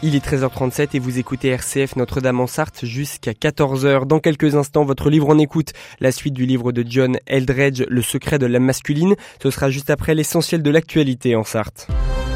Il est 13h37 et vous écoutez RCF Notre-Dame en Sarthe jusqu'à 14h. Dans quelques instants, votre livre en écoute, la suite du livre de John Eldredge, Le secret de l'âme masculine. Ce sera juste après l'essentiel de l'actualité en Sarthe.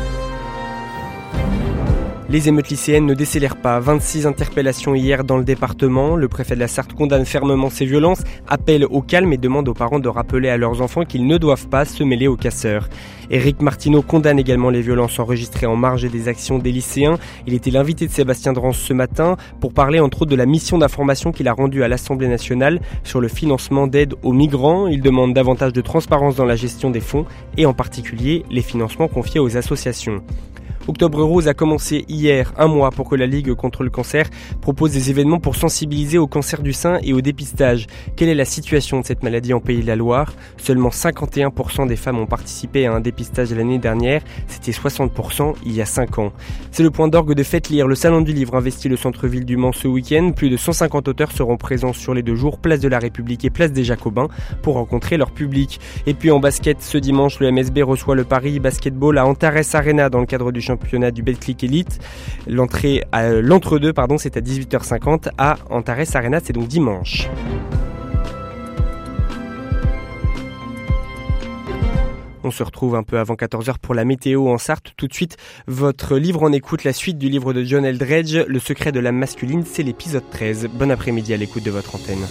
Les émeutes lycéennes ne décélèrent pas. 26 interpellations hier dans le département. Le préfet de la Sarthe condamne fermement ces violences, appelle au calme et demande aux parents de rappeler à leurs enfants qu'ils ne doivent pas se mêler aux casseurs. Éric Martineau condamne également les violences enregistrées en marge des actions des lycéens. Il était l'invité de Sébastien Drance ce matin pour parler entre autres de la mission d'information qu'il a rendue à l'Assemblée nationale sur le financement d'aide aux migrants. Il demande davantage de transparence dans la gestion des fonds et en particulier les financements confiés aux associations. Octobre Rose a commencé hier, un mois pour que la Ligue contre le cancer propose des événements pour sensibiliser au cancer du sein et au dépistage. Quelle est la situation de cette maladie en Pays de la Loire ? Seulement 51% des femmes ont participé à un dépistage l'année dernière, c'était 60% il y a 5 ans. C'est le point d'orgue de Faites Lire, le salon du livre investit le centre-ville du Mans ce week-end. Plus de 150 auteurs seront présents sur les 2 jours, place de la République et place des Jacobins, pour rencontrer leur public. Et puis en basket, ce dimanche, le MSB reçoit le Paris Basketball à Antares Arena dans le cadre du championnat du Betclic Elite. L'entre-deux, c'est à 18h50 à Antares Arena, c'est donc dimanche. On se retrouve un peu avant 14h pour la météo en Sarthe. Tout de suite, votre livre en écoute, la suite du livre de John Eldredge, Le secret de l'âme masculine, c'est l'épisode 13. Bon après-midi à l'écoute de votre antenne.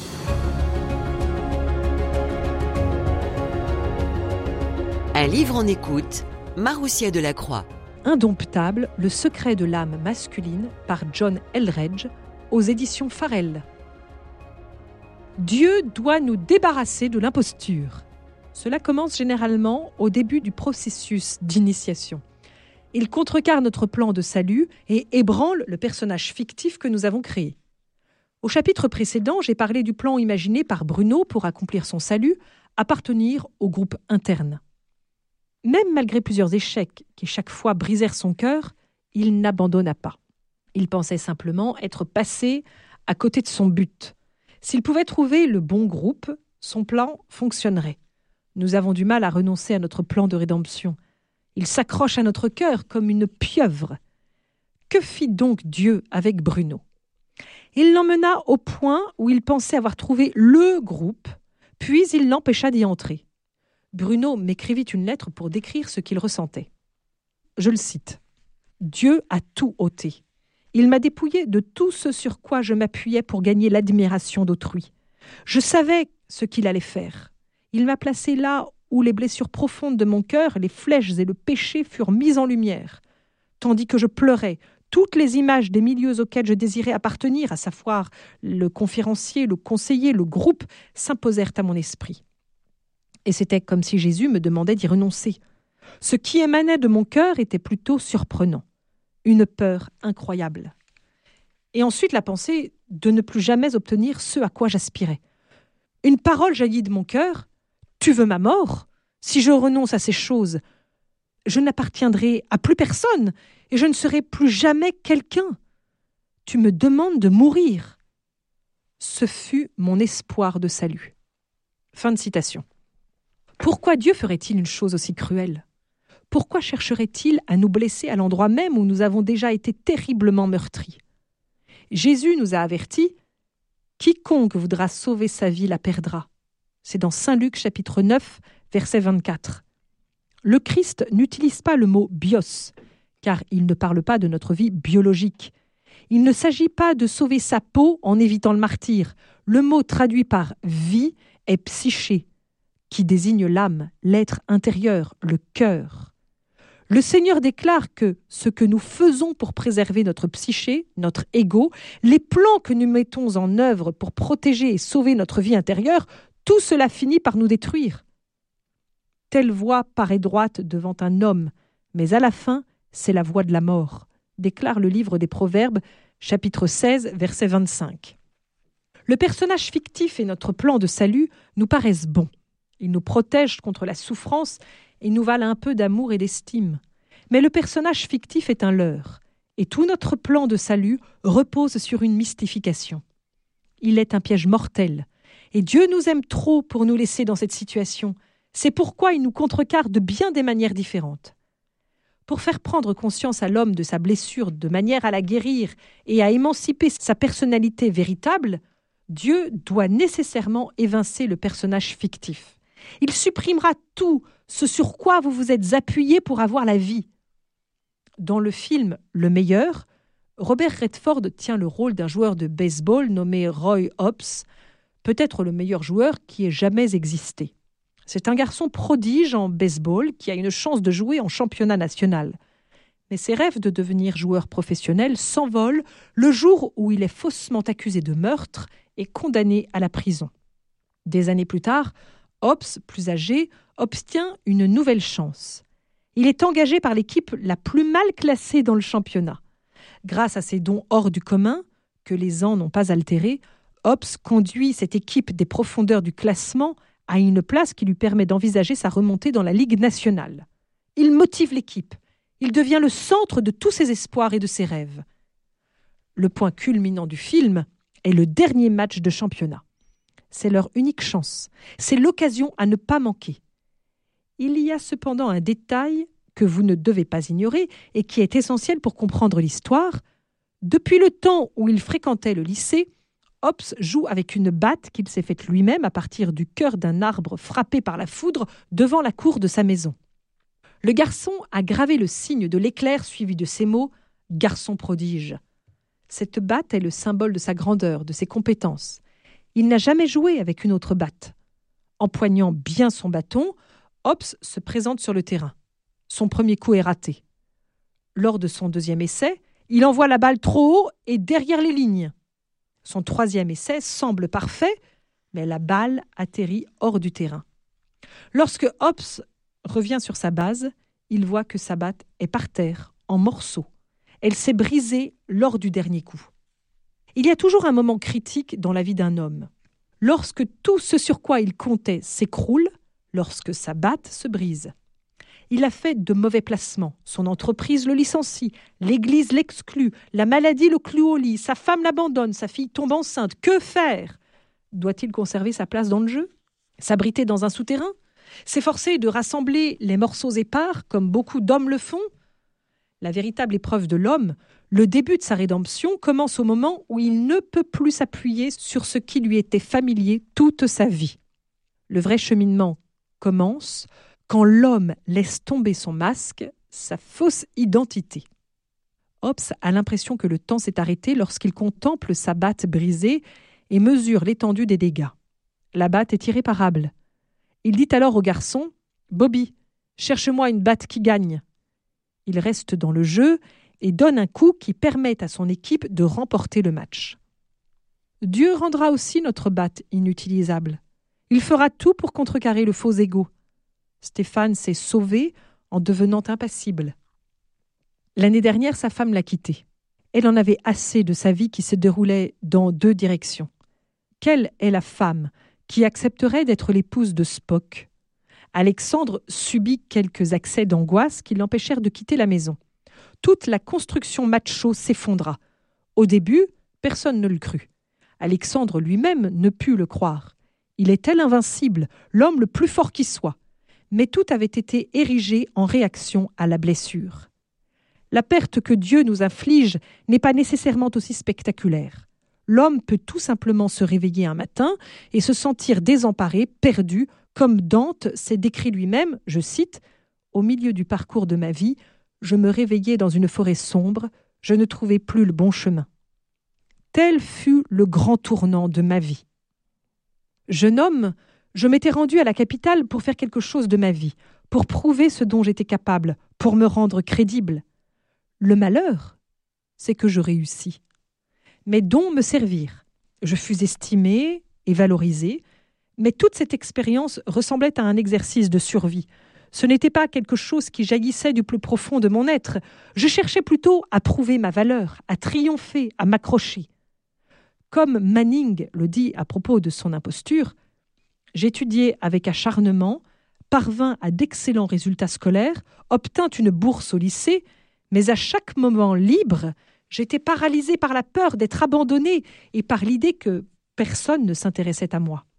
Un livre en écoute, Maroussia Delacroix. Indomptable, le secret de l'âme masculine par John Eldredge aux éditions Farel. Dieu doit nous débarrasser de l'imposture. Cela commence généralement au début du processus d'initiation. Il contrecarre notre plan de salut et ébranle le personnage fictif que nous avons créé. Au chapitre précédent, j'ai parlé du plan imaginé par Bruno pour accomplir son salut, appartenir au groupe interne. Même malgré plusieurs échecs qui chaque fois brisèrent son cœur, il n'abandonna pas. Il pensait simplement être passé à côté de son but. S'il pouvait trouver le bon groupe, son plan fonctionnerait. Nous avons du mal à renoncer à notre plan de rédemption. Il s'accroche à notre cœur comme une pieuvre. Que fit donc Dieu avec Bruno ? Il l'emmena au point où il pensait avoir trouvé le groupe, puis il l'empêcha d'y entrer. Bruno m'écrivit une lettre pour décrire ce qu'il ressentait. Je le cite. « Dieu a tout ôté. Il m'a dépouillé de tout ce sur quoi je m'appuyais pour gagner l'admiration d'autrui. Je savais ce qu'il allait faire. Il m'a placé là où les blessures profondes de mon cœur, les flèches et le péché furent mises en lumière. Tandis que je pleurais, toutes les images des milieux auxquels je désirais appartenir, à savoir le conférencier, le conseiller, le groupe, s'imposèrent à mon esprit. Et c'était comme si Jésus me demandait d'y renoncer. Ce qui émanait de mon cœur était plutôt surprenant. Une peur incroyable. Et ensuite la pensée de ne plus jamais obtenir ce à quoi j'aspirais. Une parole jaillit de mon cœur. « Tu veux ma mort ? Si je renonce à ces choses, je n'appartiendrai à plus personne et je ne serai plus jamais quelqu'un. Tu me demandes de mourir. » Ce fut mon espoir de salut. Fin de citation. Pourquoi Dieu ferait-il une chose aussi cruelle ? Pourquoi chercherait-il à nous blesser à l'endroit même où nous avons déjà été terriblement meurtris ? Jésus nous a avertis « Quiconque voudra sauver sa vie la perdra ». C'est dans Saint Luc chapitre 9, verset 24. Le Christ n'utilise pas le mot « bios », car il ne parle pas de notre vie biologique. Il ne s'agit pas de sauver sa peau en évitant le martyre. Le mot traduit par « vie » est « psyché », qui désigne l'âme, l'être intérieur, le cœur. Le Seigneur déclare que ce que nous faisons pour préserver notre psyché, notre ego, les plans que nous mettons en œuvre pour protéger et sauver notre vie intérieure, tout cela finit par nous détruire. Telle voie paraît droite devant un homme, mais à la fin, c'est la voie de la mort, déclare le livre des Proverbes, chapitre 16, verset 25. Le personnage fictif et notre plan de salut nous paraissent bons. Ils nous protègent contre la souffrance et nous valent un peu d'amour et d'estime. Mais le personnage fictif est un leurre, et tout notre plan de salut repose sur une mystification. Il est un piège mortel, et Dieu nous aime trop pour nous laisser dans cette situation. C'est pourquoi il nous contrecarre de bien des manières différentes. Pour faire prendre conscience à l'homme de sa blessure de manière à la guérir et à émanciper sa personnalité véritable, Dieu doit nécessairement évincer le personnage fictif. Il supprimera tout ce sur quoi vous vous êtes appuyé pour avoir la vie. Dans le film Le Meilleur, Robert Redford tient le rôle d'un joueur de baseball nommé Roy Hobbs, peut-être le meilleur joueur qui ait jamais existé. C'est un garçon prodige en baseball qui a une chance de jouer en championnat national. Mais ses rêves de devenir joueur professionnel s'envolent le jour où il est faussement accusé de meurtre et condamné à la prison. Des années plus tard, Hobbs, plus âgé, obtient une nouvelle chance. Il est engagé par l'équipe la plus mal classée dans le championnat. Grâce à ses dons hors du commun, que les ans n'ont pas altérés, Hobbs conduit cette équipe des profondeurs du classement à une place qui lui permet d'envisager sa remontée dans la Ligue nationale. Il motive l'équipe. Il devient le centre de tous ses espoirs et de ses rêves. Le point culminant du film est le dernier match de championnat. C'est leur unique chance. C'est l'occasion à ne pas manquer. Il y a cependant un détail que vous ne devez pas ignorer et qui est essentiel pour comprendre l'histoire. Depuis le temps où il fréquentait le lycée, Hobbs joue avec une batte qu'il s'est faite lui-même à partir du cœur d'un arbre frappé par la foudre devant la cour de sa maison. Le garçon a gravé le signe de l'éclair suivi de ces mots « garçon prodige ». Cette batte est le symbole de sa grandeur, de ses compétences. Il n'a jamais joué avec une autre batte. Empoignant bien son bâton, Hobbs se présente sur le terrain. Son premier coup est raté. Lors de son deuxième essai, il envoie la balle trop haut et derrière les lignes. Son troisième essai semble parfait, mais la balle atterrit hors du terrain. Lorsque Hobbs revient sur sa base, il voit que sa batte est par terre, en morceaux. Elle s'est brisée lors du dernier coup. Il y a toujours un moment critique dans la vie d'un homme. Lorsque tout ce sur quoi il comptait s'écroule, lorsque sa batte se brise. Il a fait de mauvais placements. Son entreprise le licencie, l'église l'exclut, la maladie le cloue au lit, sa femme l'abandonne, sa fille tombe enceinte. Que faire ? Doit-il conserver sa place dans le jeu ? S'abriter dans un souterrain ? S'efforcer de rassembler les morceaux épars comme beaucoup d'hommes le font ? La véritable épreuve de l'homme, le début de sa rédemption, commence au moment où il ne peut plus s'appuyer sur ce qui lui était familier toute sa vie. Le vrai cheminement commence quand l'homme laisse tomber son masque, sa fausse identité. Hobbs a l'impression que le temps s'est arrêté lorsqu'il contemple sa batte brisée et mesure l'étendue des dégâts. La batte est irréparable. Il dit alors au garçon « Bobby, cherche-moi une batte qui gagne ». Il reste dans le jeu et donne un coup qui permet à son équipe de remporter le match. Dieu rendra aussi notre batte inutilisable. Il fera tout pour contrecarrer le faux ego. Stéphane s'est sauvé en devenant impassible. L'année dernière, sa femme l'a quitté. Elle en avait assez de sa vie qui se déroulait dans deux directions. Quelle est la femme qui accepterait d'être l'épouse de Spock ? Alexandre subit quelques accès d'angoisse qui l'empêchèrent de quitter la maison. Toute la construction macho s'effondra. Au début, personne ne le crut. Alexandre lui-même ne put le croire. Il était l'invincible, l'homme le plus fort qui soit. Mais tout avait été érigé en réaction à la blessure. La perte que Dieu nous inflige n'est pas nécessairement aussi spectaculaire. L'homme peut tout simplement se réveiller un matin et se sentir désemparé, perdu, comme Dante s'est décrit lui-même, je cite, « Au milieu du parcours de ma vie, je me réveillais dans une forêt sombre, je ne trouvais plus le bon chemin. » Tel fut le grand tournant de ma vie. Jeune homme, je m'étais rendu à la capitale pour faire quelque chose de ma vie, pour prouver ce dont j'étais capable, pour me rendre crédible. Le malheur, c'est que je réussis. Mes dons me servirent. Je fus estimé et valorisé, mais toute cette expérience ressemblait à un exercice de survie. Ce n'était pas quelque chose qui jaillissait du plus profond de mon être. Je cherchais plutôt à prouver ma valeur, à triompher, à m'accrocher. Comme Manning le dit à propos de son imposture, j'étudiais avec acharnement, parvint à d'excellents résultats scolaires, obtint une bourse au lycée, mais à chaque moment libre, j'étais paralysé par la peur d'être abandonné et par l'idée que personne ne s'intéressait à moi.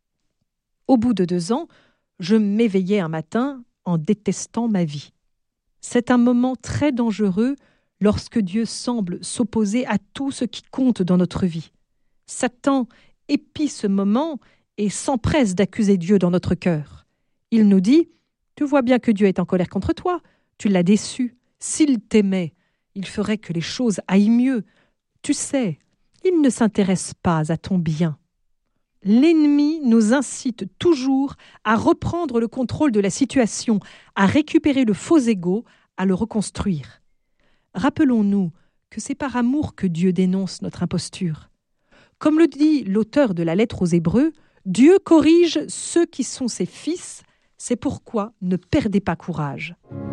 Au bout de 2 ans, je m'éveillais un matin en détestant ma vie. C'est un moment très dangereux lorsque Dieu semble s'opposer à tout ce qui compte dans notre vie. Satan épie ce moment et s'empresse d'accuser Dieu dans notre cœur. Il nous dit « Tu vois bien que Dieu est en colère contre toi, tu l'as déçu. S'il t'aimait, il ferait que les choses aillent mieux. Tu sais, il ne s'intéresse pas à ton bien. » L'ennemi nous incite toujours à reprendre le contrôle de la situation, à récupérer le faux ego, à le reconstruire. Rappelons-nous que c'est par amour que Dieu dénonce notre imposture. Comme le dit l'auteur de la lettre aux Hébreux, Dieu corrige ceux qui sont ses fils, c'est pourquoi ne perdez pas courage.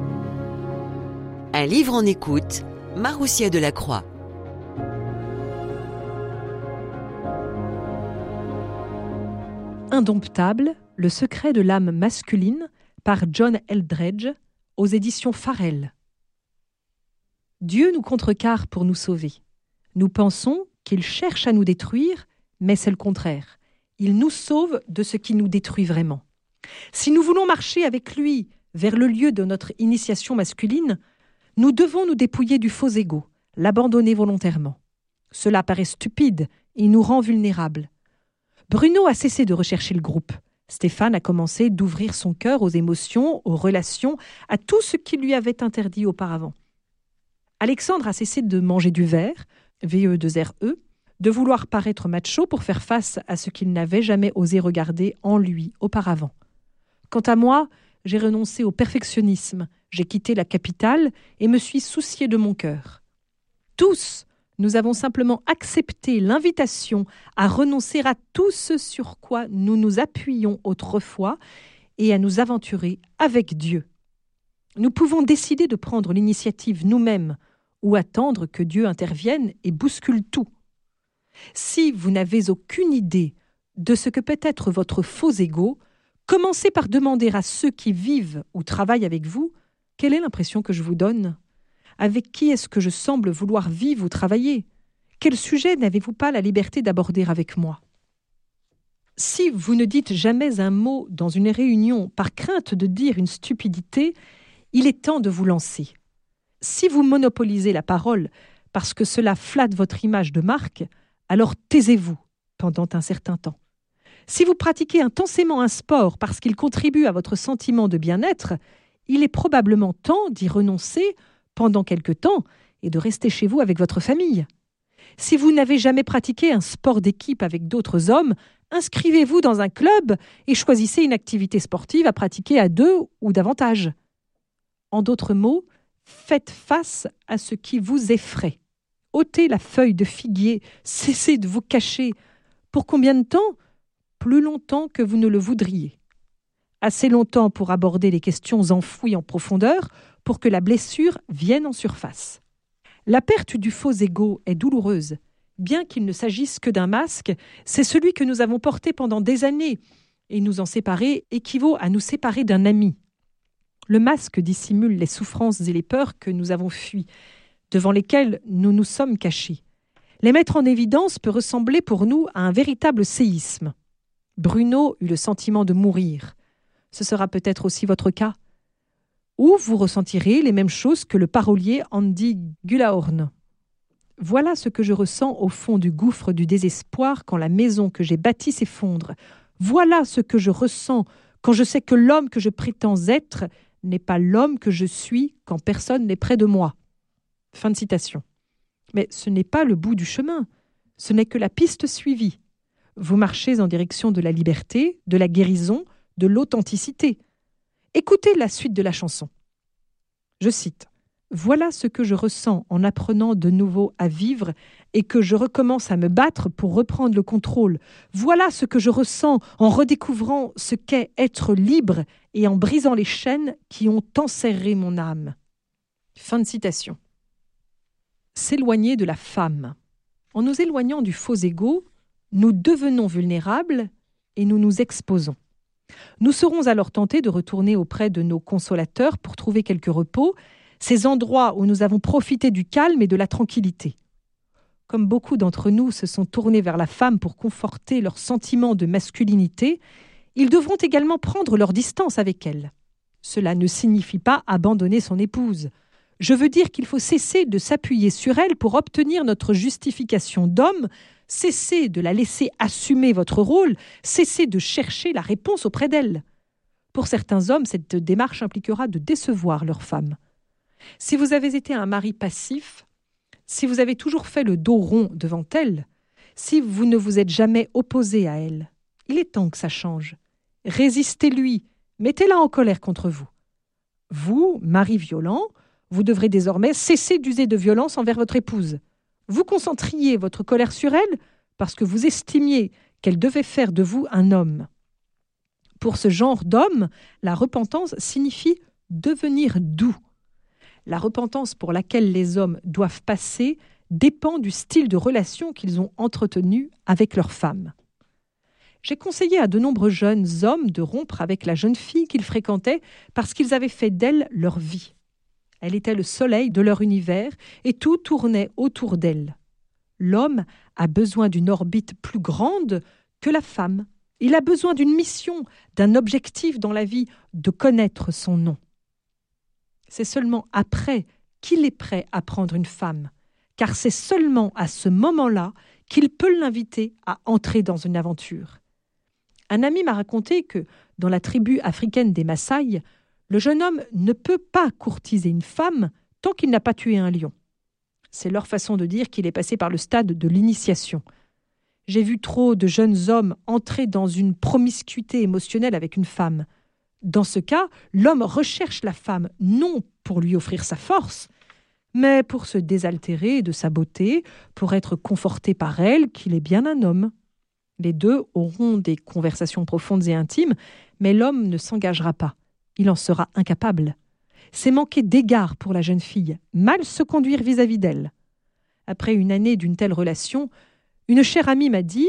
Un livre en écoute, Maroussia Delacroix. Indomptable, le secret de l'âme masculine, par John Eldredge, aux éditions Farel. Dieu nous contrecarre pour nous sauver. Nous pensons qu'il cherche à nous détruire, mais c'est le contraire. Il nous sauve de ce qui nous détruit vraiment. Si nous voulons marcher avec lui vers le lieu de notre initiation masculine, nous devons nous dépouiller du faux ego, l'abandonner volontairement. Cela paraît stupide et nous rend vulnérables. Bruno a cessé de rechercher le groupe. Stéphane a commencé d'ouvrir son cœur aux émotions, aux relations, à tout ce qui lui avait interdit auparavant. Alexandre a cessé de manger du verre, VE2RE, de vouloir paraître macho pour faire face à ce qu'il n'avait jamais osé regarder en lui auparavant. Quant à moi, j'ai renoncé au perfectionnisme, j'ai quitté la capitale et me suis soucié de mon cœur. Tous, nous avons simplement accepté l'invitation à renoncer à tout ce sur quoi nous nous appuyions autrefois et à nous aventurer avec Dieu. Nous pouvons décider de prendre l'initiative nous-mêmes ou attendre que Dieu intervienne et bouscule tout. Si vous n'avez aucune idée de ce que peut être votre faux ego, commencez par demander à ceux qui vivent ou travaillent avec vous « Quelle est l'impression que je vous donne ? Avec qui est-ce que je semble vouloir vivre ou travailler ? Quel sujet n'avez-vous pas la liberté d'aborder avec moi ?» Si vous ne dites jamais un mot dans une réunion par crainte de dire une stupidité, il est temps de vous lancer. Si vous monopolisez la parole parce que cela flatte votre image de marque, alors taisez-vous pendant un certain temps. Si vous pratiquez intensément un sport parce qu'il contribue à votre sentiment de bien-être, il est probablement temps d'y renoncer pendant quelque temps et de rester chez vous avec votre famille. Si vous n'avez jamais pratiqué un sport d'équipe avec d'autres hommes, inscrivez-vous dans un club et choisissez une activité sportive à pratiquer à 2 ou davantage. En d'autres mots, faites face à ce qui vous effraie. Ôtez la feuille de figuier, cessez de vous cacher. Pour combien de temps ? Plus longtemps que vous ne le voudriez. Assez longtemps pour aborder les questions enfouies en profondeur, pour que la blessure vienne en surface. La perte du faux ego est douloureuse. Bien qu'il ne s'agisse que d'un masque, c'est celui que nous avons porté pendant des années, et nous en séparer équivaut à nous séparer d'un ami. Le masque dissimule les souffrances et les peurs que nous avons fuies, devant lesquelles nous nous sommes cachés. Les mettre en évidence peut ressembler pour nous à un véritable séisme. Bruno eut le sentiment de mourir. Ce sera peut-être aussi votre cas. Ou vous ressentirez les mêmes choses que le parolier Andy Gullahorn. Voilà ce que je ressens au fond du gouffre du désespoir quand la maison que j'ai bâtie s'effondre. Voilà ce que je ressens quand je sais que l'homme que je prétends être n'est pas l'homme que je suis quand personne n'est près de moi. Fin de citation. Mais ce n'est pas le bout du chemin. Ce n'est que la piste suivie. Vous marchez en direction de la liberté, de la guérison, de l'authenticité. Écoutez la suite de la chanson. Je cite. « Voilà ce que je ressens en apprenant de nouveau à vivre et que je recommence à me battre pour reprendre le contrôle. Voilà ce que je ressens en redécouvrant ce qu'est être libre et en brisant les chaînes qui ont enserré mon âme. » Fin de citation. S'éloigner de la femme. En nous éloignant du faux ego, nous devenons vulnérables et nous nous exposons. Nous serons alors tentés de retourner auprès de nos consolateurs pour trouver quelque repos, ces endroits où nous avons profité du calme et de la tranquillité. Comme beaucoup d'entre nous se sont tournés vers la femme pour conforter leur sentiment de masculinité, ils devront également prendre leur distance avec elle. Cela ne signifie pas abandonner son épouse. Je veux dire qu'il faut cesser de s'appuyer sur elle pour obtenir notre justification d'homme, cesser de la laisser assumer votre rôle, cesser de chercher la réponse auprès d'elle. Pour certains hommes, cette démarche impliquera de décevoir leur femme. Si vous avez été un mari passif, si vous avez toujours fait le dos rond devant elle, si vous ne vous êtes jamais opposé à elle, il est temps que ça change. Résistez-lui, mettez-la en colère contre vous. Vous, mari violent, vous devrez désormais cesser d'user de violence envers votre épouse. Vous concentriez votre colère sur elle parce que vous estimiez qu'elle devait faire de vous un homme. Pour ce genre d'homme, la repentance signifie devenir doux. La repentance pour laquelle les hommes doivent passer dépend du style de relation qu'ils ont entretenu avec leur femme. J'ai conseillé à de nombreux jeunes hommes de rompre avec la jeune fille qu'ils fréquentaient parce qu'ils avaient fait d'elle leur vie. Elle était le soleil de leur univers et tout tournait autour d'elle. L'homme a besoin d'une orbite plus grande que la femme. Il a besoin d'une mission, d'un objectif dans la vie, de connaître son nom. C'est seulement après qu'il est prêt à prendre une femme, car c'est seulement à ce moment-là qu'il peut l'inviter à entrer dans une aventure. Un ami m'a raconté que, dans la tribu africaine des Maasai, le jeune homme ne peut pas courtiser une femme tant qu'il n'a pas tué un lion. C'est leur façon de dire qu'il est passé par le stade de l'initiation. J'ai vu trop de jeunes hommes entrer dans une promiscuité émotionnelle avec une femme. Dans ce cas, l'homme recherche la femme non pour lui offrir sa force, mais pour se désaltérer de sa beauté, pour être conforté par elle qu'il est bien un homme. Les deux auront des conversations profondes et intimes, mais l'homme ne s'engagera pas. Il en sera incapable. C'est manquer d'égard pour la jeune fille, mal se conduire vis-à-vis d'elle. Après une année d'une telle relation, une chère amie m'a dit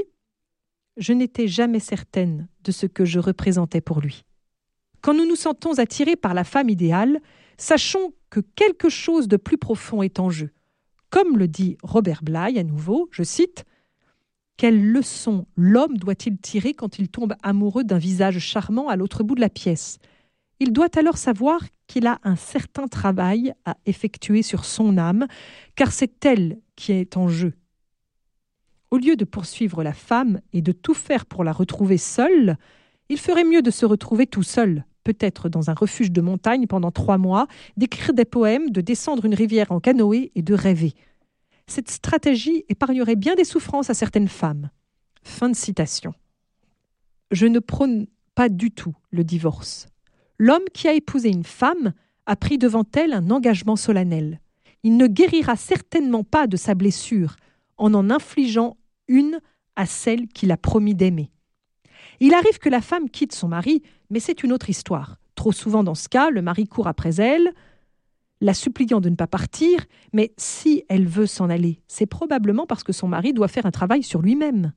« Je n'étais jamais certaine de ce que je représentais pour lui. » Quand nous nous sentons attirés par la femme idéale, sachons que quelque chose de plus profond est en jeu. Comme le dit Robert Bly à nouveau, je cite « Quelle leçon l'homme doit-il tirer quand il tombe amoureux d'un visage charmant à l'autre bout de la pièce ? Il doit alors savoir qu'il a un certain travail à effectuer sur son âme, car c'est elle qui est en jeu. Au lieu de poursuivre la femme et de tout faire pour la retrouver seule, il ferait mieux de se retrouver tout seul, peut-être dans un refuge de montagne pendant 3 mois, d'écrire des poèmes, de descendre une rivière en canoë et de rêver. Cette stratégie épargnerait bien des souffrances à certaines femmes. » Fin de citation. Je ne prône pas du tout le divorce. L'homme qui a épousé une femme a pris devant elle un engagement solennel. Il ne guérira certainement pas de sa blessure en infligeant une à celle qu'il a promis d'aimer. Il arrive que la femme quitte son mari, mais c'est une autre histoire. Trop souvent dans ce cas, le mari court après elle, la suppliant de ne pas partir, mais si elle veut s'en aller, c'est probablement parce que son mari doit faire un travail sur lui-même.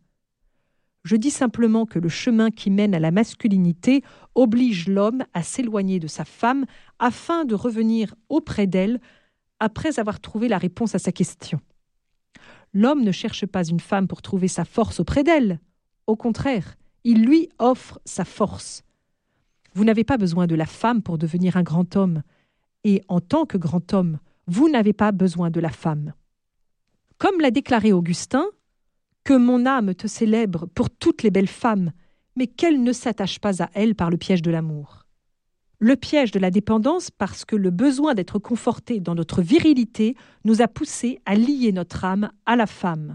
Je dis simplement que le chemin qui mène à la masculinité oblige l'homme à s'éloigner de sa femme afin de revenir auprès d'elle après avoir trouvé la réponse à sa question. L'homme ne cherche pas une femme pour trouver sa force auprès d'elle. Au contraire, il lui offre sa force. Vous n'avez pas besoin de la femme pour devenir un grand homme. Et en tant que grand homme, vous n'avez pas besoin de la femme. Comme l'a déclaré Augustin, que mon âme te célèbre pour toutes les belles femmes, mais qu'elle ne s'attache pas à elle par le piège de l'amour. Le piège de la dépendance parce que le besoin d'être conforté dans notre virilité nous a poussés à lier notre âme à la femme.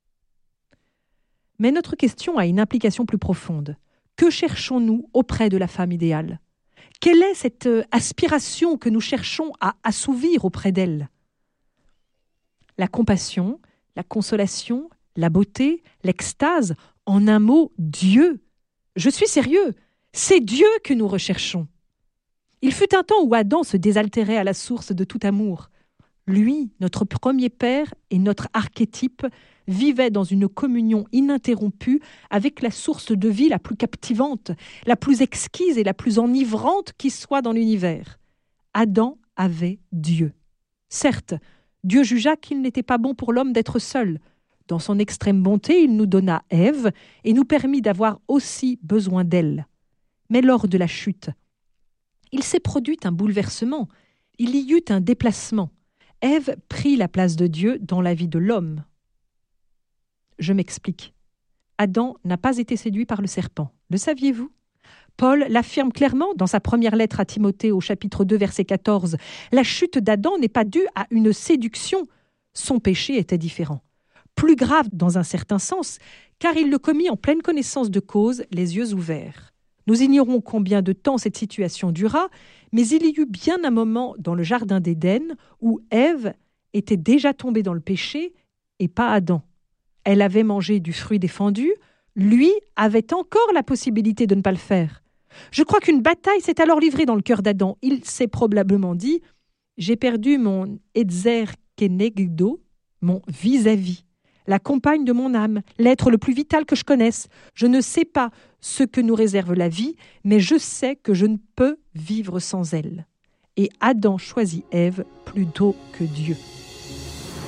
Mais notre question a une implication plus profonde. Que cherchons-nous auprès de la femme idéale ? Quelle est cette aspiration que nous cherchons à assouvir auprès d'elle ? La compassion, la consolation, la beauté, l'extase, en un mot, Dieu. Je suis sérieux, c'est Dieu que nous recherchons. Il fut un temps où Adam se désaltérait à la source de tout amour. Lui, notre premier père et notre archétype, vivait dans une communion ininterrompue avec la source de vie la plus captivante, la plus exquise et la plus enivrante qui soit dans l'univers. Adam avait Dieu. Certes, Dieu jugea qu'il n'était pas bon pour l'homme d'être seul. Dans son extrême bonté, il nous donna Ève et nous permit d'avoir aussi besoin d'elle. Mais lors de la chute, Il s'est produit un bouleversement, il y eut un déplacement. Ève prit la place de Dieu dans la vie de l'homme. Je m'explique. Adam n'a pas été séduit par le serpent. Le saviez-vous ? Paul l'affirme clairement dans sa première lettre à Timothée au chapitre 2, verset 14. La chute d'Adam n'est pas due à une séduction. Son péché était différent. Plus grave dans un certain sens, car il le commit en pleine connaissance de cause, les yeux ouverts. Nous ignorons combien de temps cette situation dura, mais il y eut bien un moment dans le jardin d'Éden où Ève était déjà tombée dans le péché et pas Adam. Elle avait mangé du fruit défendu, lui avait encore la possibilité de ne pas le faire. Je crois qu'une bataille s'est alors livrée dans le cœur d'Adam. Il s'est probablement dit « J'ai perdu mon Etzer Kenegdo, mon vis-à-vis, la compagne de mon âme, l'être le plus vital que je connaisse. Je ne sais pas ce que nous réserve la vie, mais je sais que je ne peux vivre sans elle. » Et Adam choisit Ève plutôt que Dieu.